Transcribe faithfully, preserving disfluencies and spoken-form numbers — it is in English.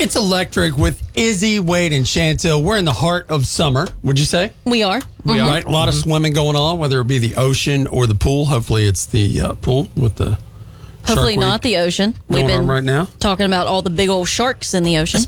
It's Electric with Izzy, Wade, and Chantel. We're in the heart of summer, would you say? We are. We Mhm. are. Right? A lot of swimming going on, whether it be the ocean or the pool. Hopefully it's the uh, pool with the Hopefully Shark not Week the ocean. We've going been on right now. talking about all the big old sharks in the ocean.